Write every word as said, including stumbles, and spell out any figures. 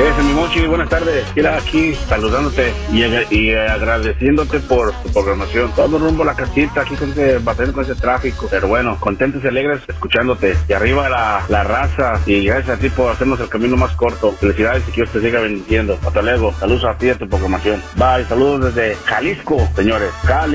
Ese mi Mochi, buenas tardes. Mira, aquí saludándote y, y agradeciéndote por tu programación. Todo rumbo a la casita, aquí con ese, batallando con ese tráfico. Pero bueno, contentos y alegres escuchándote. Y arriba la, la raza. Y gracias a ti por hacernos el camino más corto. Felicidades y que Dios te siga bendiciendo. Hasta luego. Saludos a ti y a tu programación. Bye. Saludos desde Jalisco, señores. Cali.